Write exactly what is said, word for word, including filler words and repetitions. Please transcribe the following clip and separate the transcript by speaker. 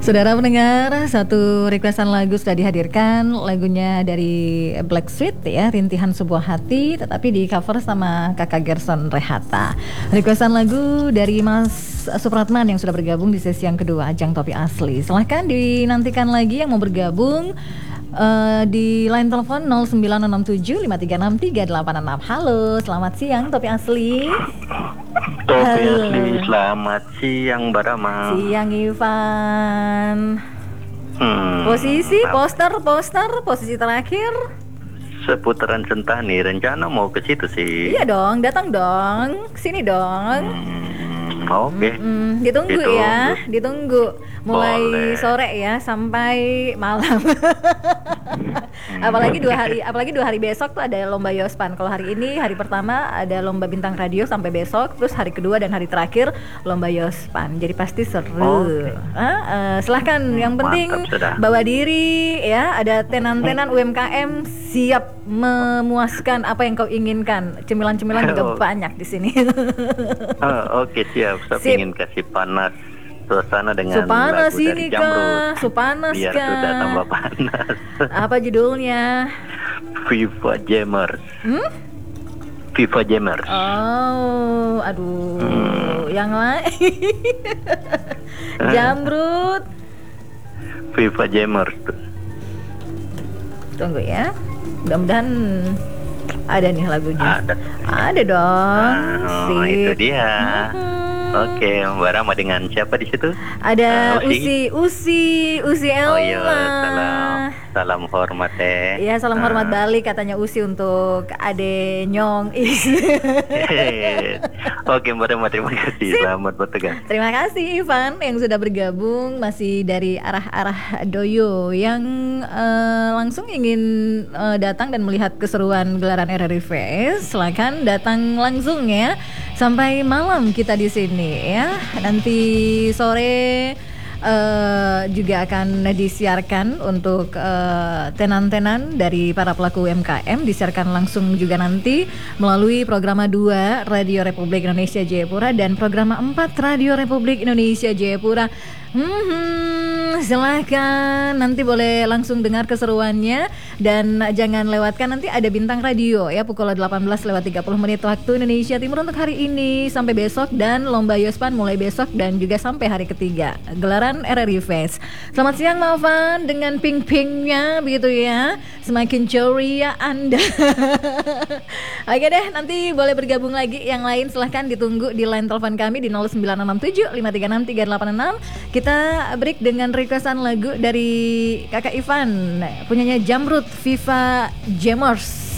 Speaker 1: Saudara pendengar, satu requestan lagu sudah dihadirkan. Lagunya dari Black Sweet ya, Rintihan Sebuah Hati, tetapi di cover sama kakak Gerson Rehata. Requestan lagu dari Mas Supratman yang sudah bergabung di sesi yang kedua Ajang Topi Asli. Silahkan dinantikan lagi yang mau bergabung uh, di line telepon nol sembilan enam tujuh lima tiga enam tiga delapan enam. Halo, selamat siang Topi Asli.
Speaker 2: Topi Asli, selamat siang Mbak Rama.
Speaker 1: Siang Ivan.
Speaker 2: Hmm,
Speaker 1: Posisi, poster, poster, posisi terakhir.
Speaker 2: seputaran Sentani, rencana mau ke situ sih.
Speaker 1: Iya dong, datang dong, sini dong.
Speaker 2: Hmm, oke. Okay.
Speaker 1: Hmm, ditunggu, ditunggu ya, ditunggu. Mulai
Speaker 2: Boleh.
Speaker 1: sore ya sampai malam. apalagi dua hari, apalagi dua hari besok tuh ada lomba Yospan. Kalau hari ini hari pertama ada lomba bintang radio sampai besok, terus hari kedua dan hari terakhir lomba Yospan. Jadi pasti seru.
Speaker 2: Okay.
Speaker 1: Ah, uh, silahkan. Yang penting
Speaker 2: Mantap,
Speaker 1: bawa diri ya. Ada tenan-tenan U M K M siap memuaskan apa yang kau inginkan. Cemilan-cemilan juga
Speaker 2: oh.
Speaker 1: banyak di sini.
Speaker 2: oh, Oke okay, siap. Saya
Speaker 1: Sip.
Speaker 2: ingin kasih panas suasana dengan
Speaker 1: Supanas
Speaker 2: lagu
Speaker 1: ini
Speaker 2: dari Jamrud.
Speaker 1: kah? Supanas
Speaker 2: biar
Speaker 1: kah?
Speaker 2: sudah tambah panas.
Speaker 1: Apa judulnya?
Speaker 2: Viva Jammers.
Speaker 1: Hmm?
Speaker 2: Viva Jammers.
Speaker 1: Oh, aduh,
Speaker 2: Hmm.
Speaker 1: yang lain. Jamrud.
Speaker 2: Viva Jammers.
Speaker 1: Tunggu ya. Mudah-mudahan ada nih lagunya.
Speaker 2: Ada.
Speaker 1: Ada dong.
Speaker 2: Oh, itu
Speaker 1: Sip.
Speaker 2: dia.
Speaker 1: Hmm.
Speaker 2: Oke, Mbak Rama dengan siapa di situ?
Speaker 1: Ada
Speaker 2: Uh,
Speaker 1: Usi, Usi, Usi Elma.
Speaker 2: Oh iya, salam, salam hormat teh.
Speaker 1: Iya, salam
Speaker 2: Uh.
Speaker 1: hormat balik katanya Usi untuk Ade Nyong Is.
Speaker 2: Oke, Mbak Rama, terima kasih.
Speaker 1: Sip.
Speaker 2: Selamat bertugas.
Speaker 1: Terima kasih Ivan yang sudah bergabung masih dari arah-arah Doyo yang uh, langsung ingin uh, datang dan melihat keseruan gelaran R R I Fest. Silakan datang langsung ya. Sampai malam kita di sini ya. Nanti sore uh, juga akan disiarkan untuk uh, tenan-tenan dari para pelaku U M K M, disiarkan langsung juga nanti melalui Programa dua Radio Republik Indonesia Jayapura dan Programa empat Radio Republik Indonesia Jayapura. Hmm, silahkan nanti boleh langsung dengar keseruannya dan jangan lewatkan nanti ada bintang radio ya pukul delapan belas lewat tiga puluh menit waktu Indonesia Timur untuk hari ini sampai besok dan lomba Yospan mulai besok dan juga sampai hari ketiga gelaran R R I Fest. Selamat siang Mavan dengan ping-pingnya begitu ya, semakin ceria Anda. Oke deh, nanti boleh bergabung lagi yang lain, silahkan ditunggu di line telepon kami di nol sembilan enam tujuh lima tiga enam tiga delapan enam. Kita break dengan requestan lagu dari kakak Ivan, punyanya Jamrud, Viva Jammers.